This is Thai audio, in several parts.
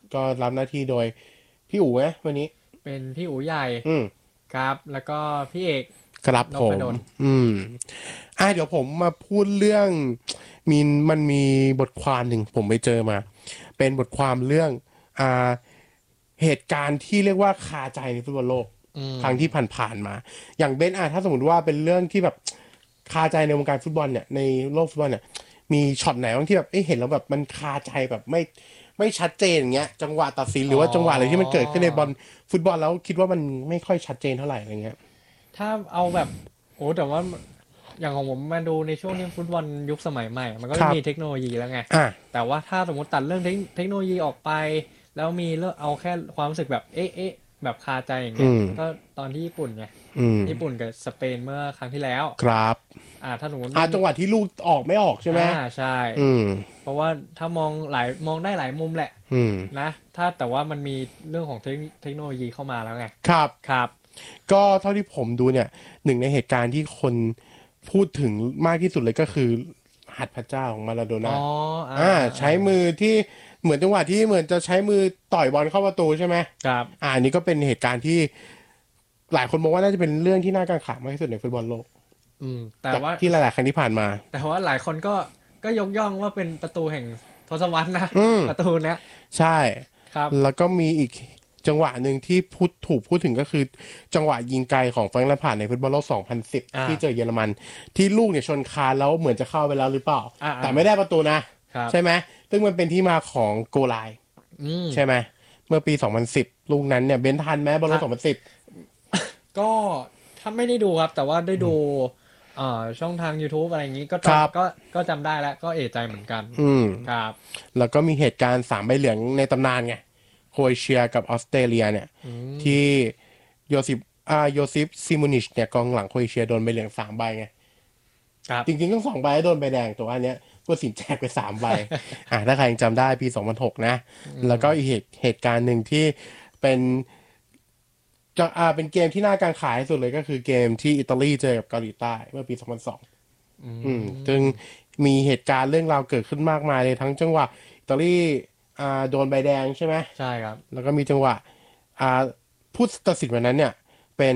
ก็รับหน้าที่โดยพี่อู๋นะวันนี้เป็นพี่อู๋ใหญ่อืมครับแล้วก็พี่เอกครับผมนพดลอืมเดี๋ยวผมมาพูดเรื่องมันมีบทความหนึ่งผมไปเจอมาเป็นบทความเรื่องอ่าเหตุการณ์ที่เรียกว่าคาใจในฟุตบอลโลกอืครั้งที่มผ่านๆมาอย่างเบนถ้าสมมติว่าเป็นเรื่องที่แบบคาใจในวงการฟุตบอลเนี่ยในโลกฟุตบอลเนี่ยมีช็อตไหนบ้างที่แบบเห็นแล้วแบบมันคาใจแบบไม่ชัดเจนอย่างเงี้ยจังหวะตัดสินหอ๋อรือว่าจังหวะอะไรที่มันเกิดขึ้นในบอลฟุตบอลแล้วคิดว่ามันไม่ค่อยชัดเจนเท่าไหร่อะไรเงี้ยถ้าเอาแบบโอ้แต่ว่าอย่างของผมมาดูในช่วงที่ฟุตบอลยุคสมัยใหม่มันก็ครับไม่มีเทคโนโลยีแล้วไงอ่ะแต่ว่าถ้าสมมติตัดเรื่องเทคโนโลยีออกไปแล้วมีเรื่องเอาแค่ความรู้สึกแบบเอ๊ะแบบคาใจอย่างเงี้ยอืมก็ตอนที่ญี่ปุ่นไงอืมญี่ปุ่นกับสเปนเมื่อครั้งที่แล้วครับถ้าสมมติไม่มีจังหวะที่ลูกออกไม่ออกใช่ไหมใช่อืมเพราะว่าถ้ามองได้หลายมุมแหละอืมนะแต่ว่ามันมีเรื่องของเทคโนโลยีเข้ามาแล้วไงครับครับก็เท่าที่ผมดูเนี่ยหนึ่งในเหตุการณ์ที่คนพูดถึงมากที่สุดเลยก็คือหัตถ์พระเจ้าของมาราโดอ๋อน่าอ่าอ่าอ่าใช้มือที่เหมือนจังหวะที่เหมือนจะใช้มือต่อยบอลเข้าประตูใช่ไหมครับอันนี้ก็เป็นเหตุการณ์ที่หลายคนมองว่าน่าจะเป็นเรื่องที่น่ากังขามากที่สุดในฟุตบอลโลกแต่ว่าจากที่หลายๆครั้งที่ผ่านมาแต่ว่าหลายคนก็ยกย่องว่าเป็นประตูแห่งทศวรรษนะอืมประตูเนี้ยใช่ครับแล้วก็มีอีกจังหวะหนึ่งที่ถูกพูดถึงก็คือจังหวะยิงไกลของแฟรงค์แลมพาร์ดในฟุตบอลโลก2010 อ่าที่เจอเยอรมันที่ลูกเนี่ยชนคานแล้วเหมือนจะเข้าไปแล้วหรือเปล่าอ่าแต่ไม่ได้ประตูนะครับใช่ไหมซึ่งมันเป็นที่มาของโกลไลน์อืมใช่ไหมเมื่อปี2010ลูกนั้นเนี่ยเบนทันไหมบอลโลกถ้า 2010 ก็ถ้าไม่ได้ดูครับแต่ว่าได้ดูช่องทาง YouTube อะไรอย่างนี้ก็ครับจำก็จำได้แล้วก็เอะใจเหมือนกันอืมครับแล้วก็มีเหตุการณ์3 ใบเหลืองในตำนานไงโครเอเชียกับออสเตรเลียเนี่ยอืมที่โยซิฟโยซิฟซิมูนิชเนี่ยกองหลังโครเอเชียโดนใบเหลือง3 ใบไงครับจริงๆต้อง2 ใบโดนใบแดงแต่ว่าอันเนี้ยผู้ตัดสินแจกไป3 ใบถ้าใครยังจำได้ปี2006นะอืมแล้วก็อีกเหตุการณ์หนึ่งที่เป็นเป็นเกมที่น่ากังขาที่สุดเลยก็คือเกมที่อิตาลีเจอกับเกาหลีใต้เมื่อปี2002 อืซึ่งมมีเหตุการณ์เรื่องราวเกิดขึ้นมากมายเลยทั้งจังหวะอิตาลีโดนใบแดงใช่ไหมใช่ครับแล้วก็มีจังหวะอ่าผู้ตัดสินวันนั้นเนี่ยเป็น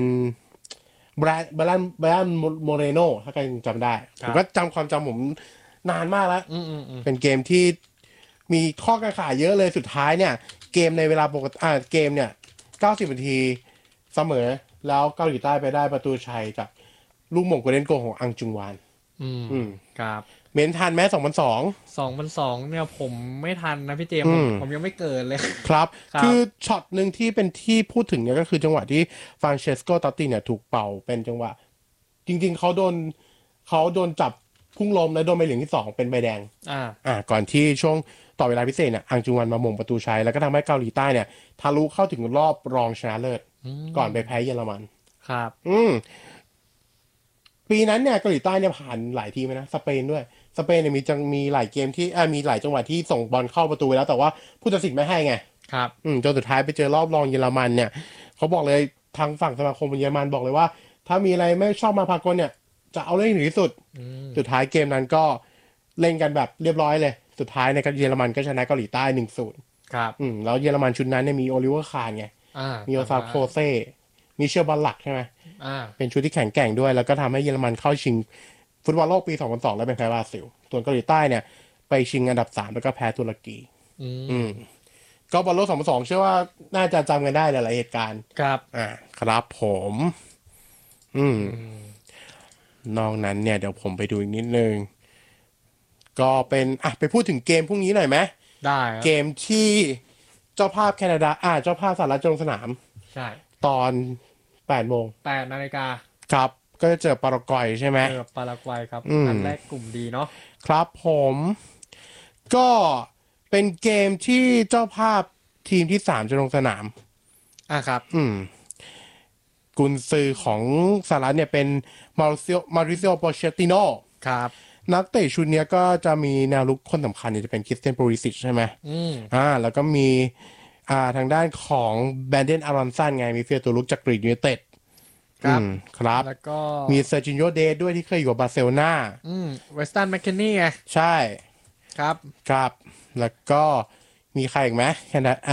แบรนโมเรโนถ้าใครยังจำได้ผมก็ครับจำความจำผมนานมากแล้วอืมเป็นเกมที่มีข้อกังขาเยอะเลยสุดท้ายเนี่ยเกมในเวลาปกติเกมเนี่ย90 นาทีเสมอแล้วเกาหลีใต้ไปได้ประตูชัยจากลูกหม่งโกลเด้นโกลของอังจุงวานอืมอืมครับเมนทันแม้2002 2002เนี่ยผมไม่ทันนะพี่เจมส์ผมยังไม่เกิดเลยครับครับคือช็อตหนึ่งที่เป็นที่พูดถึงเนี่ยก็คือจังหวะที่ฟรานเชสโกตอตติเนี่ยถูกเป่าเป็นจังหวะจริงๆเขาโดนจับพุ่งล้มและโดนใบเหลืองที่2เป็นใบแดงอ่าก่อนที่ช่วงต่อเวลาพิเศษเนี่ยอังจุงวันมาหม่งประตูชัยแล้วก็ทำให้เกาหลีใต้เนี่ยทะลุเข้าถึงรอบรองชนะเลิศอืก่อนไปมแพ้เยอรมันครับอืมปีนั้นเนี่ยเกาหลีใต้เนี่ยผ่านหลายทีมนะสเปนด้วยสเปนเนี่ยมีหลายเกมที่มีหลายจังหวะที่ส่งบอลเข้าประตูไปแล้วแต่ว่าผู้ตัดสินไม่ให้ไงครับจนสุดท้ายไปเจอรอบรองเยอรมันเนี่ยเขาบอกเลยทางฝั่งสมาคมเยอรมันบอกเลยว่าถ้ามีอะไรไม่ชอบมาพากลเนี่ยจะเอาเรื่องให้ถึงที่สุดอืมสุดท้ายเกมนั้นก็เล่นกันแบบเรียบร้อยเลยสุดท้ายในเยอรมันก็ชนะเกาหลีใต้1-0 ครับแล้วเยอรมันชุดนั้นเนี่ยมีโอลิเวอร์คาร์นไงมีโอซาจำได้โคเซ่มีเชลบอลหลักใช่ไหมอ่าเป็นชุดที่แข็งแกร่งด้วยแล้วก็ทำให้เยอรมันเข้าชิงฟุตบอลโลกปี2002แล้วเป็นแพ้บราซิลส่วนเกาหลีใต้เนี่ยไปชิงอันดับ3แล้วก็แพ้ตุรกีอือืมม ก็บอลโลก2002เชื่อว่าน่าจะจำกันได้หลายๆเหตุการณ์ครับครับผมอืมอืมนอกนั้นเนี่ยเดี๋ยวผมไปดูอีกนิดนึงก็เป็นไปพูดถึงเกมพวกนี้หน่อยไหมได้ครับเกมที่เจ้าภาพแคนาดาเจ้าภาพสหรัฐจะลงสนามใช่ตอน8 โมง 8 นาฬิกาครับก็จะเจอปารากวัยใช่ไหมปารากวัยครับอืมนัดแรกกลุ่มดีเนาะครับผมก็เป็นเกมที่เจ้าภาพทีมที่3จะลงสนามครับอืม กุนซือของสหรัฐเนี่ยเป็นมาริซิโอโปเชตติโนครับนักเตะชุดเนี้ยก็จะมีแนวรุกคนสำคัญเนี่ยจะเป็นคริสเตียนโปริสิชใช่ไหมอืมแล้วก็มีทางด้านของแบนเดนอารอนสันไงมีเฟียตัวลุกจากกรีกยูไนเต็ดครับครับแล้วก็มีเซอร์จิโญเดสด้วยที่เคยอยู่กับบาร์เซโลนาเวสตันแมคเคนนี่ไงใช่ครับครับแล้วก็มีใครอีกไหมแคนา